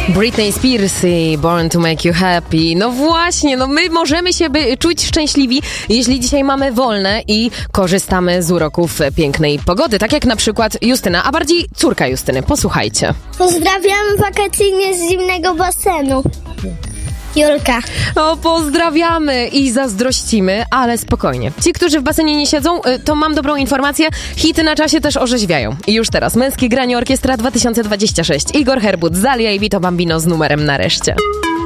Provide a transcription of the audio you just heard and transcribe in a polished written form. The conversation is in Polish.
Britney Spears i Born to Make You Happy. No właśnie, no my możemy się czuć szczęśliwi, jeśli dzisiaj mamy wolne i korzystamy z uroków pięknej pogody. Tak jak na przykład Justyna, a bardziej córka Justyny. Posłuchajcie. Pozdrawiamy wakacyjnie z zimnego basenu. Julka. O, pozdrawiamy i zazdrościmy, ale spokojnie. Ci, którzy w basenie nie siedzą, to mam dobrą informację, hity na czasie też orzeźwiają. I już teraz Męskie Granie Orkiestra 2026. Igor Herbut, Zalia i Vito Bambino z numerem Nareszcie.